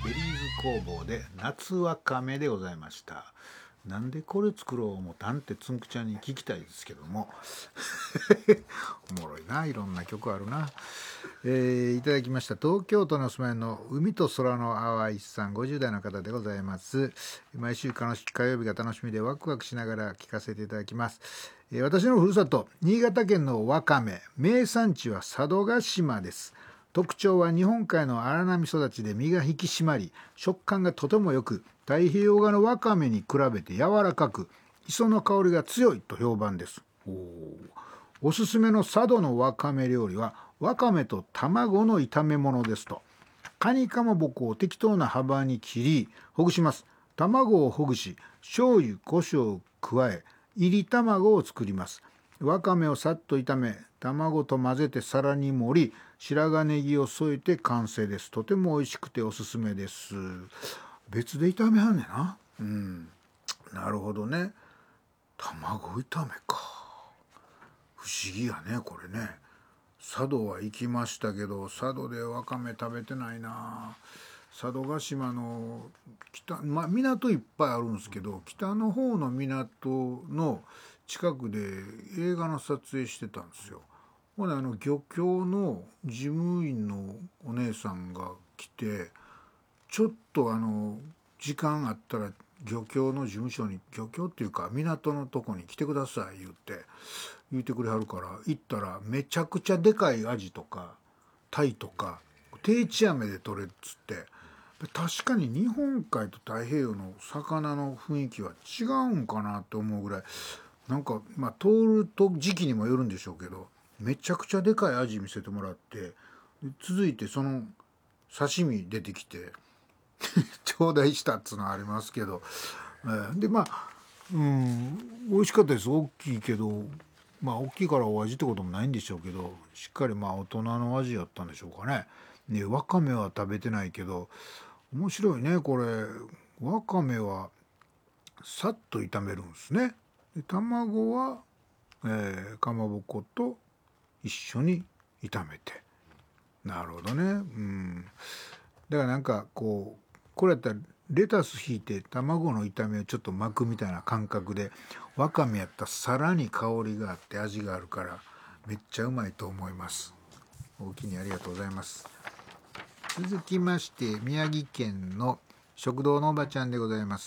ベリーズ工房で夏わかめでございました。なんでこれ作ろう思たんってつんくちゃんに聞きたいですけどもおもろいな、いろんな曲あるな。いただきました。東京都のお住まいの海と空の淡いさん、50代の方でございます。毎週火曜日が楽しみでワクワクしながら聞かせていただきます。私のふるさと新潟県のわかめ、名産地は佐渡島です。特徴は日本海の荒波育ちで身が引き締まり、食感がとても良く、太平洋側のわかめに比べて柔らかく、磯の香りが強いと評判です。おすすめの佐渡のわかめ料理はわかめと卵の炒め物ですと。カニかまぼこを適当な幅に切りほぐします。卵をほぐし、醤油胡椒を加え、炒り卵を作ります。わかめをさっと炒め、卵と混ぜて皿に盛り、白髪ネギを添えて完成です。とても美味しくておすすめです。別で炒めはんねんな。なるほどね。卵炒めか。不思議やね、これね。佐渡は行きましたけど、佐渡でわかめ食べてないな。佐渡島の北、港いっぱいあるんですけど、北の方の港の近くで映画の撮影してたんですよ。ほな漁協の事務員のお姉さんが来て、ちょっと時間あったら漁協の事務所に、漁協っていうか港のとこに来てください言ってくれはるから、行ったらめちゃくちゃでかいアジとかタイとか定置網で取れっつって、確かに日本海と太平洋の魚の雰囲気は違うんかなと思うぐらい、なんか通ると時期にもよるんでしょうけど、めちゃくちゃでかいアジ見せてもらって、続いてその刺身出てきて頂戴したっつうのはありますけど、で美味しかったです。大きいけど、大きいからお味ってこともないんでしょうけど、しっかり大人の味やったんでしょうかね。わかめは食べてないけど面白いねこれ。わかめはさっと炒めるんですね。で卵は、かまぼこと一緒に炒めて。なるほどね。だからなんかこれやったらレタス引いて卵の炒めをちょっと巻くみたいな感覚で、わかめやったらさらに香りがあって味があるからめっちゃうまいと思います。おおきにありがとうございます。続きまして宮城県の食堂のおばちゃんでございます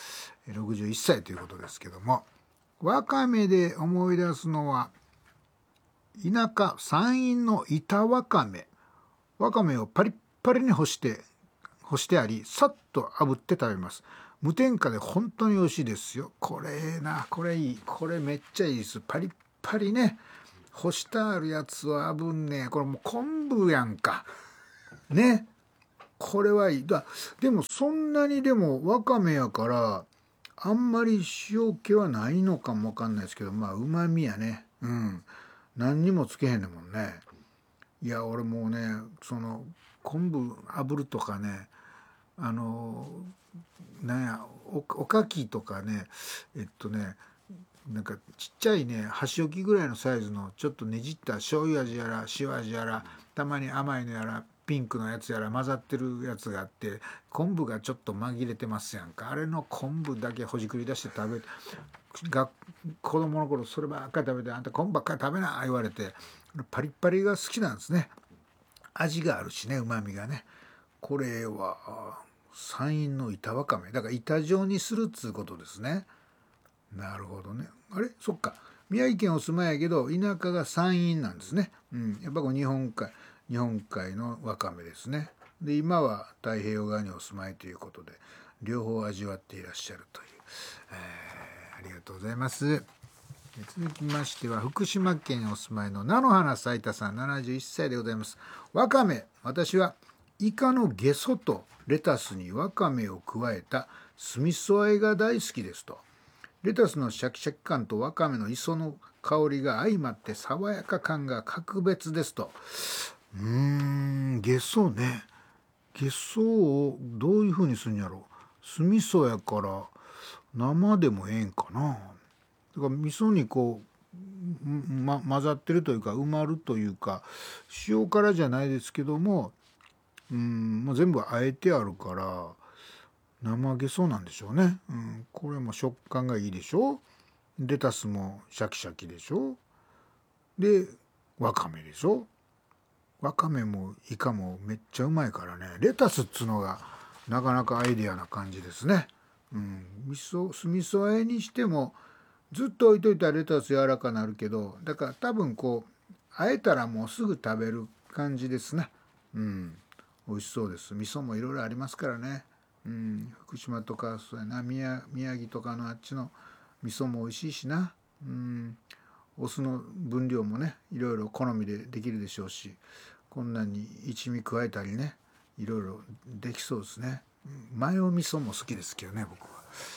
。61歳ということですけども、わかめで思い出すのは田舎山陰の板わかめ。わかめをパリッパリに干してあり、さっと炙って食べます。無添加で本当に美味しいですよ。これこれいい。これめっちゃいいです。パリッパリね。干してあるやつを炙んね。これもう昆布やんかね。これはいい。でもそんなに、でもわかめやからあんまり塩気はないのかもわかんないですけど、うまみやね。何にもつけへんねんもんね。いや俺もうね、その昆布炙るとかね、なんや おかきとかね、なんかちっちゃいね箸置きぐらいのサイズのちょっとねじった醤油味やら塩味やら、たまに甘いのやらピンクのやつやら混ざってるやつがあって、昆布がちょっと紛れてますやんか。あれの昆布だけほじくり出して食べて、子供の頃そればっかり食べて、あんた昆布ばっかり食べな言われて、パリッパリが好きなんですね。味があるしね、うまみがね。これは山陰の板わかめだから板状にするっつうことですね。なるほどね。あれそっか、宮城県お住まいやけど田舎が山陰なんですね。やっぱこう日本海のわかめですね。で今は太平洋側にお住まいということで、両方味わっていらっしゃるという、ありがとうございます。続きましては福島県にお住まいの菜の花咲田さん、71歳でございます。わかめ、私はイカのゲソとレタスにわかめを加えた酢味噌和えが大好きですと。レタスのシャキシャキ感とわかめの磯の香りが相まって爽やか感が格別ですと。ゲソね。ゲソをどういう風にするんやろ。酢味噌やから生でもええんかな。だから味噌にこう、混ざってるというか埋まるというか、塩辛じゃないですけども、 もう全部あえてあるから生揚げそうなんでしょうね。これも食感がいいでしょ。レタスもシャキシャキでしょ。でわかめでしょ。わかめもイカもめっちゃうまいからね。レタスっつうのがなかなかアイデアな感じですね。酢味噌和えにしてもずっと置いといたらレタス柔らかなるけど、だから多分こうあえたらもうすぐ食べる感じですね。美味しそうです。味噌もいろいろありますからね。福島とかそうやな、宮城とかのあっちの味噌も美味しいしな。お酢の分量もねいろいろ好みでできるでしょうし、こんなに一味加えたりねいろいろできそうですね。マヨ味噌も好きですけどね僕は。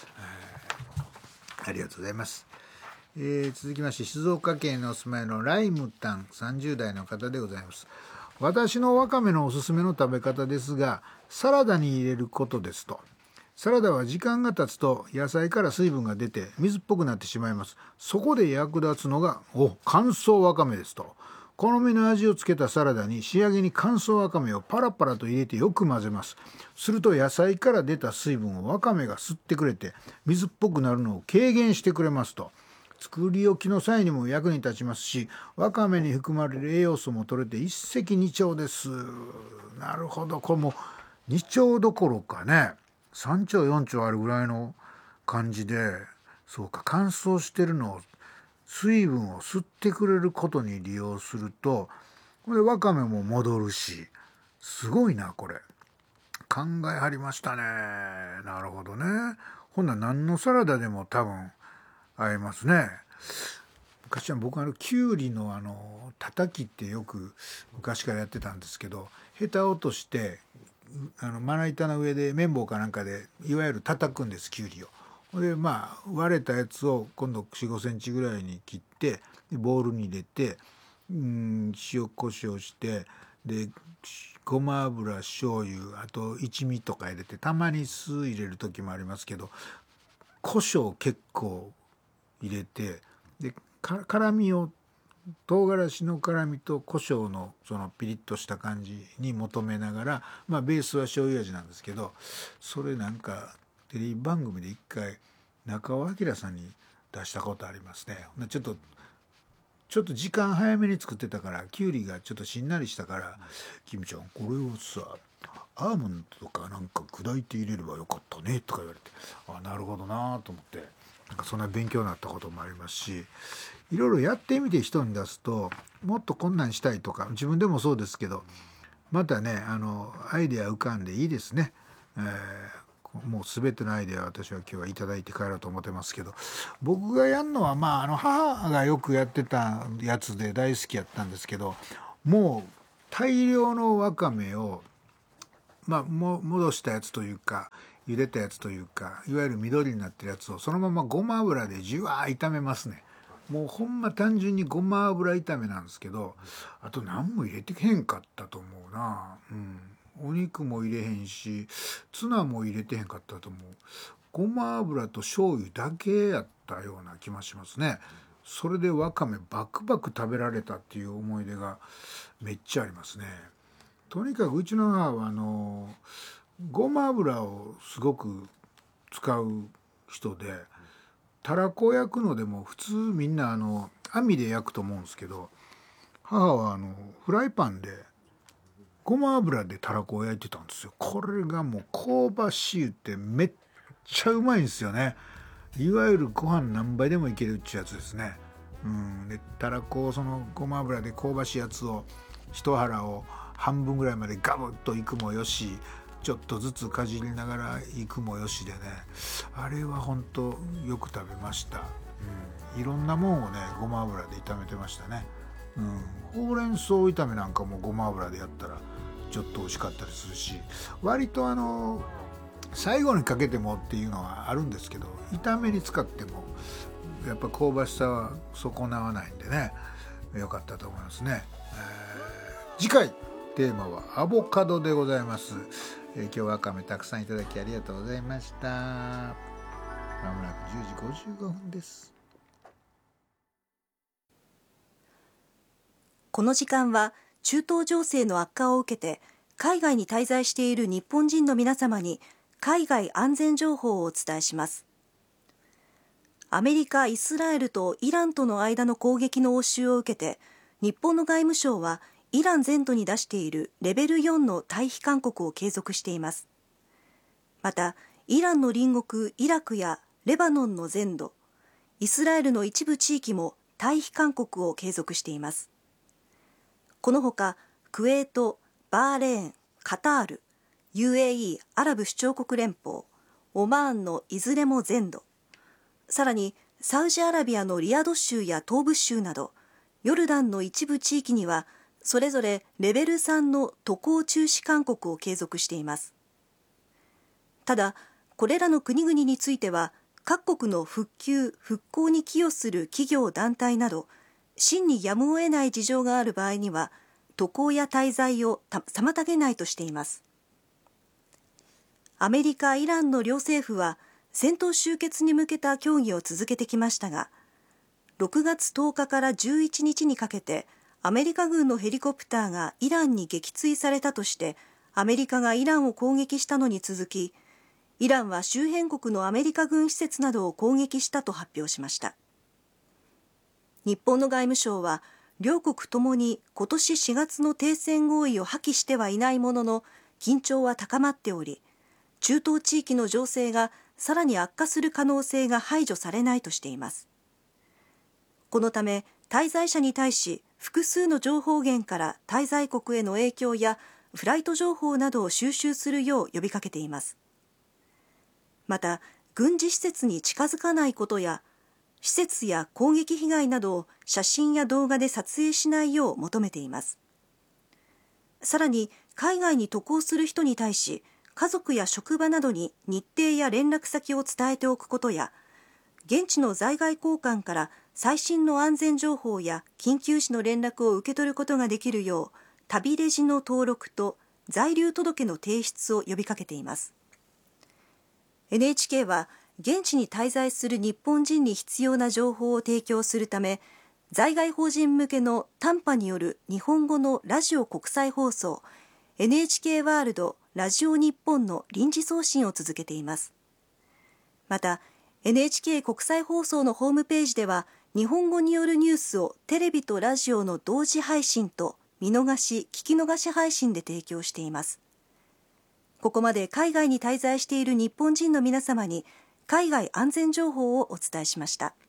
ありがとうございます。続きまして静岡県にお住まいのライムタン30代の方でございます。私のわかめのおすすめの食べ方ですが、サラダに入れることですと。サラダは時間が経つと野菜から水分が出て水っぽくなってしまいます。そこで役立つのが乾燥わかめですと。好みの味をつけたサラダに仕上げに乾燥わかめをパラパラと入れてよく混ぜます。すると野菜から出た水分をわかめが吸ってくれて水っぽくなるのを軽減してくれますと。作り置きの際にも役に立ちますし、わかめに含まれる栄養素も取れて一石二鳥です。なるほど。これも二鳥どころかね三鳥四鳥あるぐらいの感じで、そうか、乾燥してるのを水分を吸ってくれることに利用すると、これわかめも戻るし、すごいなこれ。考えはりましたね。なるほどね。ほんなら何のサラダでも多分合いますね。昔は僕きゅうりのたたきってよく昔からやってたんですけど、ヘタ落としてまな板の上で綿棒かなんかでいわゆる叩くんです、きゅうりを。で割れたやつを今度4、5センチぐらいに切ってボウルに入れて、塩コショウしてでごま油醤油あと一味とか入れて、たまに酢入れる時もありますけど胡椒結構入れて、で辛みを唐辛子の辛みと胡椒のそのピリッとした感じに求めながら、ベースは醤油味なんですけど、それなんかテレビ番組で一回中尾明さんに出したことありますね。ちょっと時間早めに作ってたからきゅうりがちょっとしんなりしたから「キムちゃんこれをさアーモンドとかなんか砕いて入れればよかったね」とか言われて、なるほどなと思って、なんかそんな勉強になったこともありますし、いろいろやってみて人に出すともっとこんなんしたいとか、自分でもそうですけどまたねアイデア浮かんでいいですね。もう全てのアイデア私は今日はいただいて帰ろうと思ってますけど、僕がやるのは母がよくやってたやつで大好きやったんですけど、もう大量のわかめを戻したやつというか茹でたやつというかいわゆる緑になってるやつをそのままごま油でじわー炒めますね。もうほんま単純にごま油炒めなんですけど、あと何も入れてへんかったと思うな。お肉も入れへんしツナも入れてへんかったと思う。ごま油と醤油だけやったような気もしますね。それでわかめバクバク食べられたっていう思い出がめっちゃありますね。とにかくうちの母はごま油をすごく使う人で、たらこを焼くのでも普通みんな網で焼くと思うんですけど、母はフライパンでごま油でたらこを焼いてたんですよ。これがもう香ばしいってめっちゃうまいんですよね。いわゆるご飯何杯でもいけるっちゅうやつですね。でたらこをそのごま油で香ばしいやつを一腹を半分ぐらいまでガブッといくもよし、ちょっとずつかじりながらいくもよしでね、あれは本当よく食べました。いろんなもんをねごま油で炒めてましたね。ほうれん草炒めなんかもごま油でやったらちょっと美味しかったりするし、割と最後にかけてもっていうのはあるんですけど、炒めに使ってもやっぱ香ばしさは損なわないんでね、良かったと思いますね。次回テーマはアボカドでございます。今日はわかめたくさんいただきありがとうございました。まもなく10時55分です。 この時間は中東情勢の悪化を受けて海外に滞在している日本人の皆様に海外安全情報をお伝えします。アメリカ、イスラエルとイランとの間の攻撃の応酬を受けて、日本の外務省はイラン全土に出しているレベル4の退避勧告を継続しています。また、イランの隣国イラクやレバノンの全土、イスラエルの一部地域も退避勧告を継続しています。このほか、クウェート、バーレーン、カタール、UAE アラブ首長国連邦、オマーンのいずれも全土、さらにサウジアラビアのリヤド州や東部州など、ヨルダンの一部地域には、それぞれレベル3の渡航中止勧告を継続しています。ただ、これらの国々については、各国の復旧・復興に寄与する企業・団体など、真にやむを得ない事情がある場合には、渡航や滞在を妨げないとしています。アメリカ、イランの両政府は、戦闘終結に向けた協議を続けてきましたが、6月10日から11日にかけて、アメリカ軍のヘリコプターがイランに撃墜されたとして、アメリカがイランを攻撃したのに続き、イランは周辺国のアメリカ軍施設などを攻撃したと発表しました。日本の外務省は、両国ともに今年4月の停戦合意を破棄してはいないものの、緊張は高まっており、中東地域の情勢がさらに悪化する可能性が排除されないとしています。このため、滞在者に対し複数の情報源から滞在国への影響やフライト情報などを収集するよう呼びかけています。また、軍事施設に近づかないことや、施設や攻撃被害などを写真や動画で撮影しないよう求めています。さらに、海外に渡航する人に対し、家族や職場などに日程や連絡先を伝えておくことや、現地の在外公館から最新の安全情報や緊急時の連絡を受け取ることができるよう、旅レジの登録と在留届の提出を呼びかけています。NHK は現地に滞在する日本人に必要な情報を提供するため、在外邦人向けの短波による日本語のラジオ国際放送 NHK ワールドラジオ日本の臨時送信を続けています。また、NHK 国際放送のホームページでは、日本語によるニュースをテレビとラジオの同時配信と見逃し・聞き逃し配信で提供しています。ここまで海外に滞在している日本人の皆様に海外安全情報をお伝えしました。